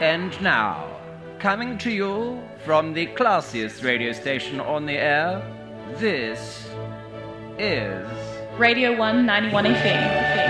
And now, coming to you from the classiest radio station on the air, this is Radio 191 FM.